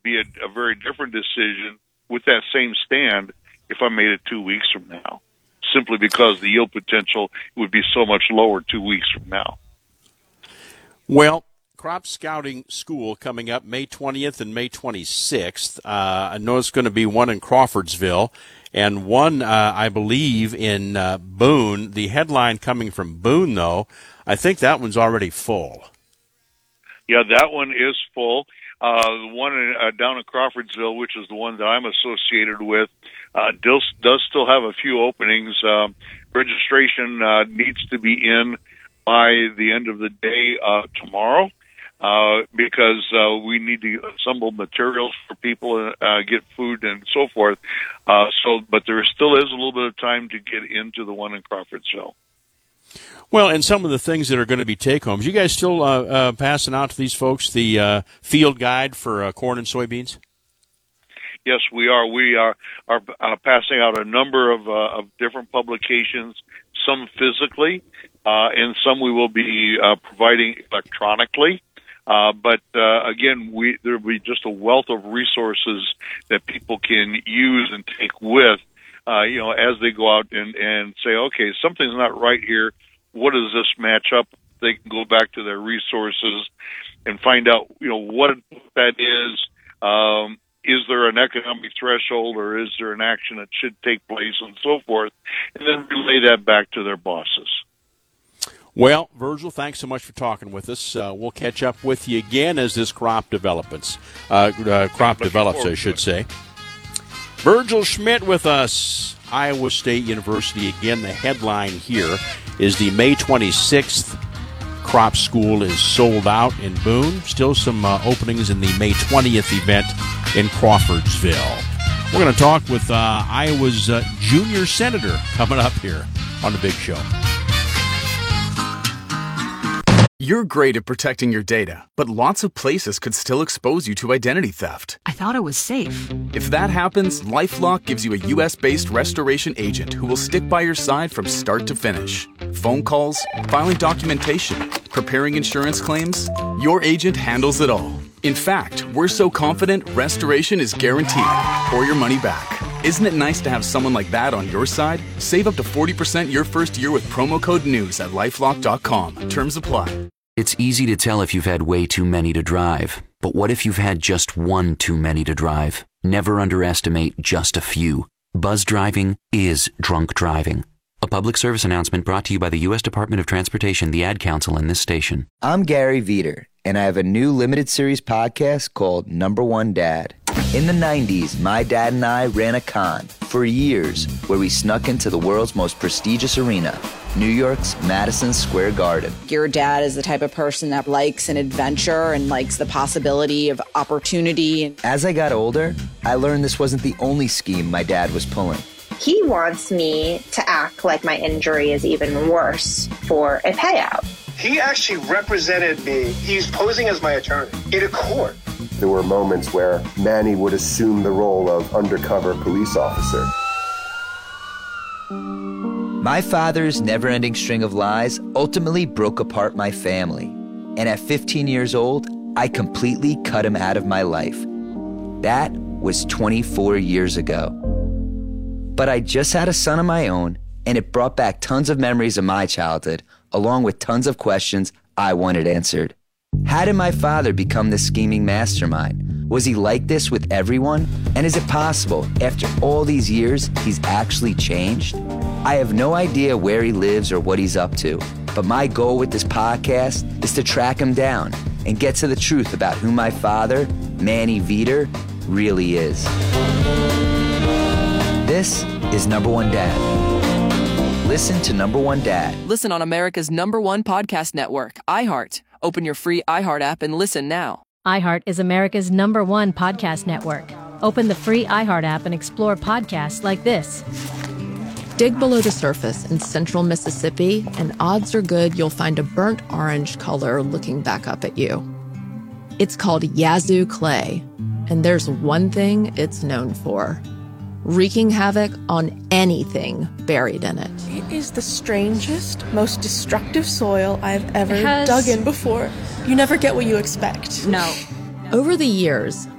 be a very different decision with that same stand if I made it 2 weeks from now, simply because the yield potential would be so much lower 2 weeks from now. Well, Crop Scouting School coming up May 20th and May 26th. I know it's going to be one in Crawfordsville and one, I believe, in Boone. The headline coming from Boone, though, I think that one's already full. Yeah, that one is full. The one down in Crawfordsville, which is the one that I'm associated with, does still have a few openings. Registration needs to be in by the end of the day tomorrow, because we need to assemble materials for people, get food and so forth. But there still is a little bit of time to get into the one in Crawfordsville. Well, and some of the things that are going to be take-homes, you guys still passing out to these folks the field guide for corn and soybeans? Yes, we are. We are passing out a number of different publications, some physically, and some we will be providing electronically. But again, there will be just a wealth of resources that people can use and take with, as they go out and say, okay, something's not right here. What does this match up? They can go back to their resources and find out, what that is. Is there an economic threshold, or is there an action that should take place, and so forth, and then relay that back to their bosses. Well, Virgil, thanks so much for talking with us. We'll catch up with you again as this crop develops, I should say. Virgil Schmidt with us, Iowa State University. Again, the headline here is the May 26th crop school is sold out in Boone. Still some openings in the May 20th event in Crawfordsville. We're going to talk with Iowa's junior senator coming up here on The Big Show. You're great at protecting your data, but lots of places could still expose you to identity theft. I thought it was safe. If that happens, LifeLock gives you a U.S.-based restoration agent who will stick by your side from start to finish. Phone calls, filing documentation, preparing insurance claims, your agent handles it all. In fact, we're so confident restoration is guaranteed or your money back. Isn't it nice to have someone like that on your side? Save up to 40% your first year with promo code NEWS at LifeLock.com. Terms apply. It's easy to tell if you've had way too many to drive. But what if you've had just one too many to drive? Never underestimate just a few. Buzz driving is drunk driving. A public service announcement brought to you by the U.S. Department of Transportation, the Ad Council, and this station. I'm Gary Veter, and I have a new limited series podcast called Number One Dad. In the 90s, my dad and I ran a con for years where we snuck into the world's most prestigious arena, New York's Madison Square Garden. Your dad is the type of person that likes an adventure and likes the possibility of opportunity. As I got older, I learned this wasn't the only scheme my dad was pulling. He wants me to act like my injury is even worse for a payout. He actually represented me. He's posing as my attorney in a court. There were moments where Manny would assume the role of undercover police officer. My father's never-ending string of lies ultimately broke apart my family. And at 15 years old, I completely cut him out of my life. That was 24 years ago. But I just had a son of my own, and it brought back tons of memories of my childhood, along with tons of questions I wanted answered. How did my father become this scheming mastermind? Was he like this with everyone? And is it possible, after all these years, he's actually changed? I have no idea where he lives or what he's up to, but my goal with this podcast is to track him down and get to the truth about who my father, Manny Veter, really is. This is Number One Dad. Listen to Number One Dad. Listen on America's #1 podcast network, iHeart. Open your free iHeart app and listen now. iHeart is America's #1 podcast network. Open the free iHeart app and explore podcasts like this. Dig below the surface in central Mississippi, and odds are good you'll find a burnt orange color looking back up at you. It's called Yazoo clay, and there's one thing it's known for: wreaking havoc on anything buried in it. It is the strangest, most destructive soil I've ever dug in before. You never get what you expect. No. Over the years,